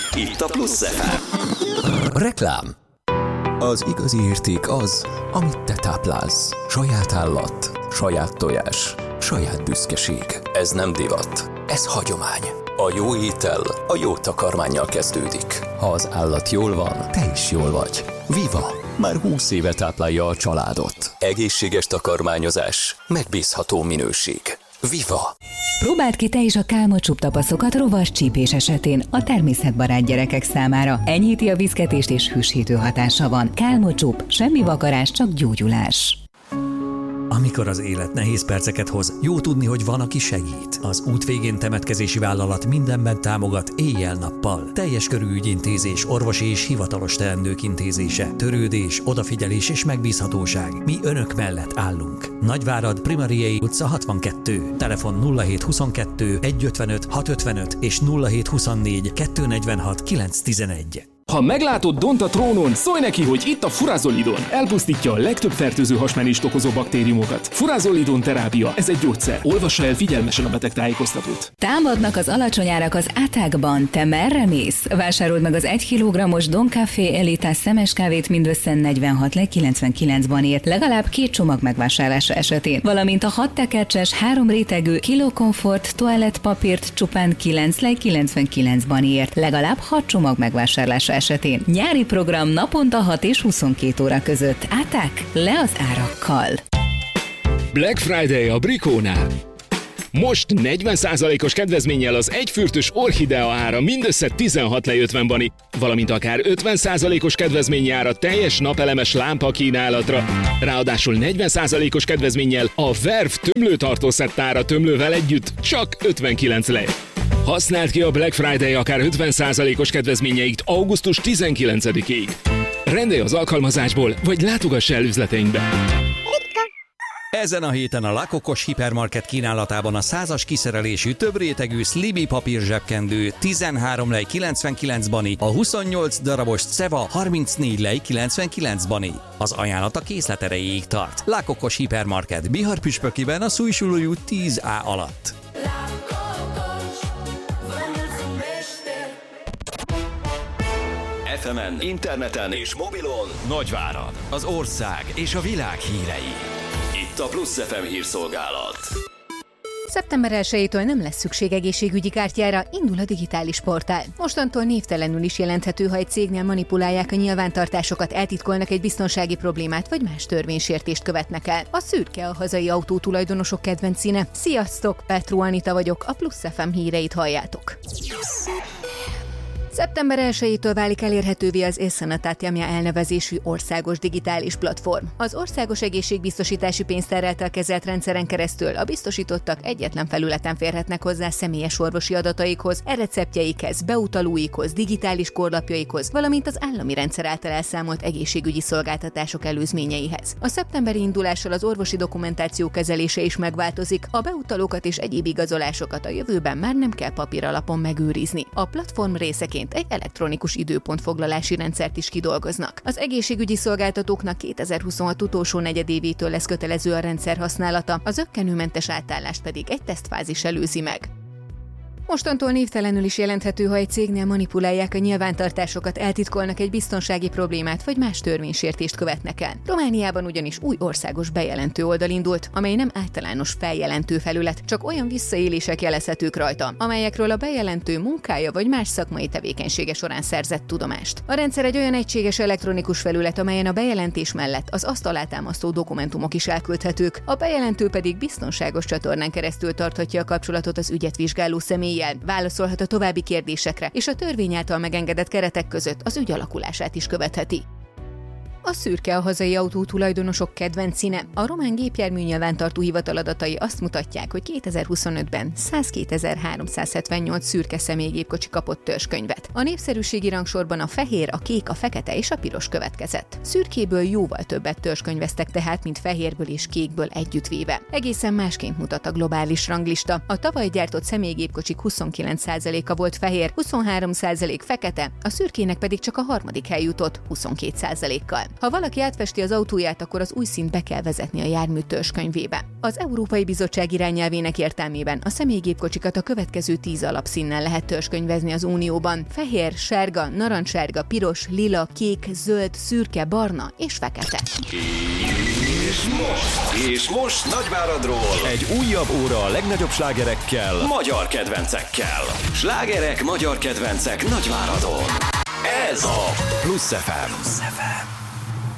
Itt a Plusz FM. Reklám. Az igazi érték az, amit te táplálsz. Saját állat, saját tojás, saját büszkeség. Ez nem divat, ez hagyomány. A jó étel a jó takarmánnyal kezdődik. Ha az állat jól van, te is jól vagy. Viva! Már 20 éve táplálja a családot. Egészséges takarmányozás, megbízható minőség. Viva! Próbáld ki te is a Kálmocsup tapaszokat rovas csípés esetén a természetbarát gyerekek számára. Enyhíti a viszketést és hűsítő hatása van. Kálmocsup, semmi vakarás, csak gyógyulás. Amikor az élet nehéz perceket hoz, jó tudni, hogy van, aki segít. Az Út végén temetkezési vállalat mindenben támogat éjjel-nappal. Teljes körű ügyintézés, orvosi és hivatalos teendők intézése, törődés, odafigyelés és megbízhatóság. Mi önök mellett állunk. Nagyvárad, Primariei utca 62. Telefon 0722 155 655 és 0724 246 911. Ha meglátod Dont a trónon, szólj neki, hogy itt a Furazolidon. Elpusztítja a legtöbb fertőző hasmenést okozó baktériumokat. Furazolidon terápia, ez egy gyógyszer. Olvassa el figyelmesen a betegtájékoztatót. Támadnak az alacsony árak az Átákban. Te merre mész? Vásárold meg az 1 kg-os Don Café Elitás szemes kávét mindössze 46,99-ban ért, legalább 2 csomag megvásárlása esetén. Valamint a 6 tekercses, 3 rétegű Kilo Comfort toalettpapírt csupán 9,99-ban ért, legalább 6 csomag megvásárlása esetén. Nyári program naponta 6 és 22 óra között. Áták le az árakkal. Black Friday a Brikónál. Most 40%-os kedvezménnyel az egyfürtös orchidea ára mindössze 16,50 bani, valamint akár 50%-os kedvezménnyel a teljes napelemes lámpa kínálatra. Ráadásul 40%-os kedvezménnyel a Verv tömlőtartó szettára tömlővel együtt csak 59 lej. Használd ki a Black Friday akár 50%-os kedvezményeit augusztus 19-ig. Rendelj az alkalmazásból, vagy látogass el üzleteinkbe. Ezen a héten a Lakokos Hipermarket kínálatában a 100-as kiszerelésű több rétegű Sliby papír zsebkendő 13 lej 99 bani, a 28 darabos Ceva 34 lej 99 bani. Az ajánlat a készlet erejéig tart. Lakokos Hipermarket Bihar-Püspökiben a Szújsulói út 10A alatt. FM-en, interneten és mobilon Nagyvárad, az ország és a világ hírei. Itt a Plusz FM hírszolgálat. Szeptember 1-től nem lesz szükség egészségügyi kártyára, indul a digitális portál. Mostantól névtelenül is jelenthető, ha egy cégnél manipulálják a nyilvántartásokat, eltitkolnak egy biztonsági problémát, vagy más törvénysértést követnek el. A szürke a hazai autótulajdonosok kedvenc színe. Sziasztok, Petru Anita vagyok, a Plusz FM híreit halljátok. Szeptember 1-től válik elérhetővé az e-Sanatátyamja elnevezésű országos digitális platform. Az országos egészségbiztosítási pénztáráltal kezelt rendszeren keresztül a biztosítottak egyetlen felületen férhetnek hozzá személyes orvosi adataikhoz, e-receptjeikhez, beutalóikhoz, digitális korlapjaikhoz, valamint az állami rendszer által elszámolt egészségügyi szolgáltatások előzményeihez. A szeptemberi indulással az orvosi dokumentáció kezelése is megváltozik, a beutalókat és egyéb igazolásokat a jövőben már nem kell papíralapon megőrizni. A platform részeként egy elektronikus időpontfoglalási rendszert is kidolgoznak. Az egészségügyi szolgáltatóknak 2026 utolsó negyedévétől lesz kötelező a rendszer használata, az zökkenőmentes átállást pedig egy tesztfázis előzi meg. Mostantól névtelenül is jelenthető, ha egy cégnél manipulálják a nyilvántartásokat, eltitkolnak egy biztonsági problémát, vagy más törvénysértést követnek el. Romániában ugyanis új országos bejelentő oldal indult, amely nem általános feljelentő felület, csak olyan visszaélések jelezhetők rajta, amelyekről a bejelentő munkája vagy más szakmai tevékenysége során szerzett tudomást. A rendszer egy olyan egységes elektronikus felület, amelyen a bejelentés mellett az azt alátámasztó dokumentumok is elküldhetők, a bejelentő pedig biztonságos csatornán keresztül tarthatja a kapcsolatot az ügyet vizsgáló személlyel, válaszolhat a további kérdésekre, és a törvény által megengedett keretek között az ügy alakulását is követheti. A szürke a hazai autótulajdonosok kedvenc színe. A román gépjármű nyilvántartó hivatal adatai azt mutatják, hogy 2025-ben 102.378 szürke személygépkocsi kapott törzskönyvet. A népszerűségi rangsorban a fehér, a kék, a fekete és a piros következett. Szürkéből jóval többet törzskönyveztek tehát, mint fehérből és kékből együttvéve. Egészen másként mutat a globális ranglista. A tavaly gyártott személygépkocsik 29%-a volt fehér, 23% fekete, a szürkének pedig csak a harmadik hely jutott 22%-kal. Ha valaki átfesti az autóját, akkor az új színt be kell vezetni a jármű törzskönyvébe. Az Európai Bizottság irányelvének értelmében a személygépkocsikat a következő 10 alapszínnel lehet törzskönyvezni az Unióban: fehér, sárga, narancssárga, piros, lila, kék, zöld, szürke, barna és fekete. És most Nagyváradról egy újabb óra a legnagyobb slágerekkel, magyar kedvencekkel. Slágerek, magyar kedvencek Nagyváradon. Ez a Plusz FM.